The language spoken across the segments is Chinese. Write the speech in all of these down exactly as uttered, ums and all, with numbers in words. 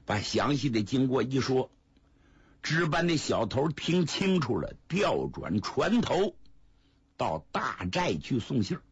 把详细的经过一说，值班的小头听清楚了，调转船头到大寨去送信儿。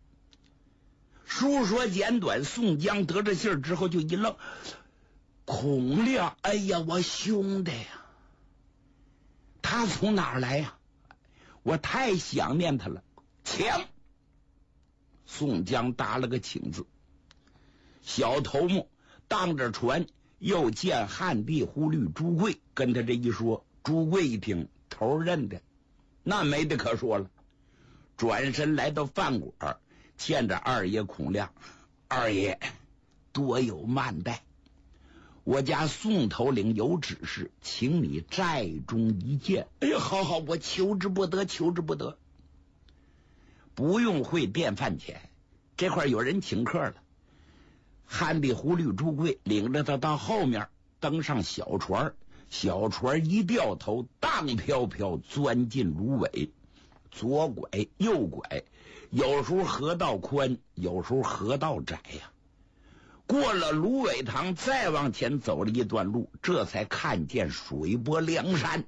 书说简短，宋江得着信儿之后就一愣，孔亮，哎呀，我兄弟呀，他从哪儿来呀？我太想念他了。请宋江答了个请字。小头目当着船又见汉地忽律朱贵，跟他这一说，朱贵一听头认的，那没得可说了，转身来到饭馆，见着二爷孔亮。二爷多有慢待，我家宋头领有指示，请你寨中一见。哎呀，好好，我求之不得，求之不得。不用汇电饭钱，这块有人请客了。汉地忽律朱贵领着他到后面，登上小船，小船一掉头，荡飘飘钻进芦苇，左拐右拐，有时候河道宽，有时候河道窄呀、啊。过了芦苇塘，再往前走了一段路，这才看见水泊梁山，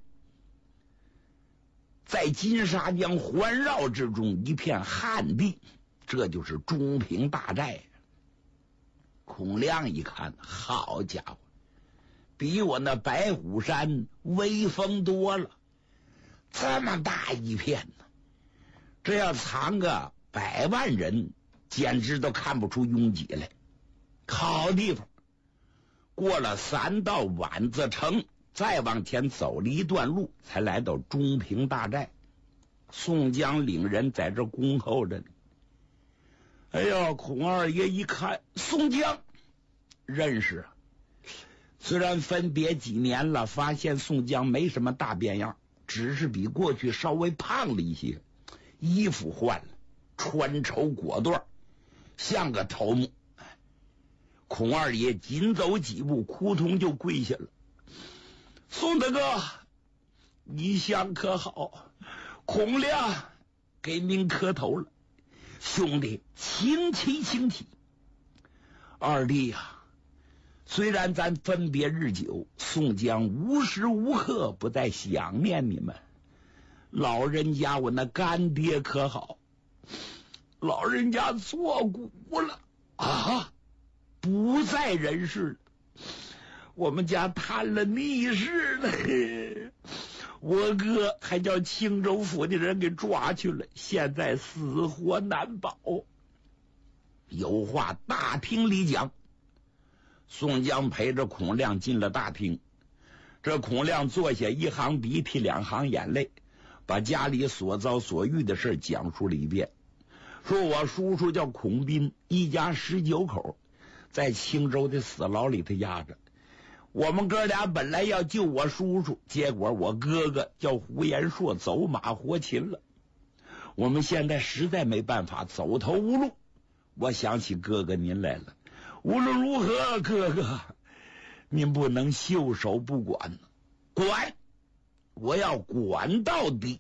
在金沙江环绕之中一片旱地，这就是中平大寨。孔亮一看，好家伙，比我那白虎山威风多了，这么大一片呢，这要藏个百万人，简直都看不出拥挤来。好地方。过了三道碗子城，再往前走了一段路，才来到中平大寨。宋江领人在这恭候着呢。哎呀，孔二爷一看宋江认识啊，虽然分别几年了，发现宋江没什么大变样，只是比过去稍微胖了一些，衣服换了，穿绸裹缎，像个头目。孔二爷紧走几步，扑通就跪下了。宋大哥，你想可好？孔亮给您磕头了。兄弟，请起请起。二弟呀、啊，虽然咱分别日久，宋江无时无刻不在想念你们。老人家我那干爹可好？老人家作古了啊，不在人世了。我们家摊了逆事了，我哥还叫青州府的人给抓去了，现在死活难保。有话大厅里讲。宋江陪着孔亮进了大厅，这孔亮坐下，一行鼻涕两行眼泪，把家里所遭所遇的事讲述了一遍。说我叔叔叫孔斌，一家十九口，在青州的死牢里头压着。我们哥俩本来要救我叔叔，结果我哥哥叫胡延硕走马活擒了。我们现在实在没办法，走投无路。我想起哥哥您来了，无论如何，哥哥您不能袖手不管，管，我要管到底。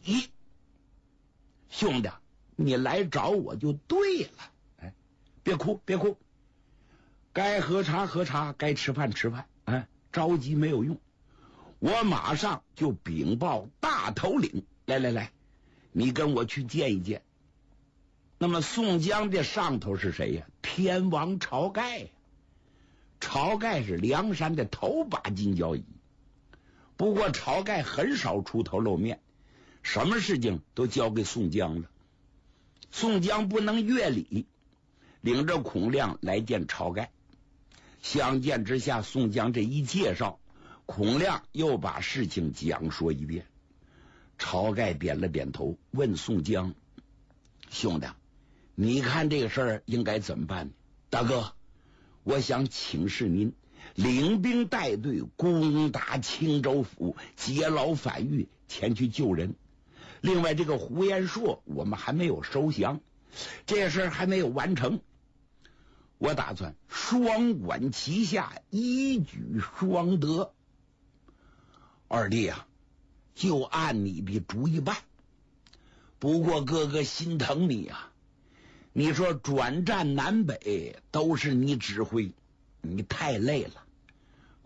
兄弟，你来找我就对了。哎，别哭别哭，该喝茶喝茶，该吃饭吃饭。哎，着急没有用，我马上就禀报大头领。来来来，你跟我去见一见。那么宋江这上头是谁呀？天王晁盖呀。晁盖是梁山的头把金交椅，不过晁盖很少出头露面，什么事情都交给宋江了。宋江不能越礼，领着孔亮来见晁盖。相见之下，宋江这一介绍，孔亮又把事情讲说一遍。晁盖点了点头，问宋江：兄弟，你看这个事儿应该怎么办呢？大哥，我想请示您领兵带队攻打青州府，劫牢反狱，前去救人。另外这个胡延硕我们还没有收降，这事儿还没有完成，我打算双管齐下，一举双得。二弟啊，就按你的主意办。不过哥哥心疼你啊，你说转战南北都是你指挥，你太累了，